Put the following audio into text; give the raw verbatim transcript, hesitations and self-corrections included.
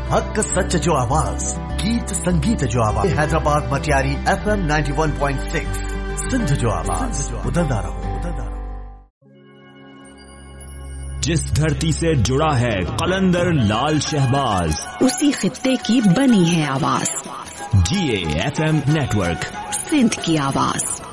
हक सच जो आवाज, गीत संगीत जो आवाज, Hyderabad Matiari F M ninety one point six Sindh जो आवाज, उदंदा रहो उदंदा रहो। जिस धरती से जुड़ा है कलंदर लाल शहबाज, उसी खित्ते की बनी है आवाज। जी A F M network, Sindh की आवाज।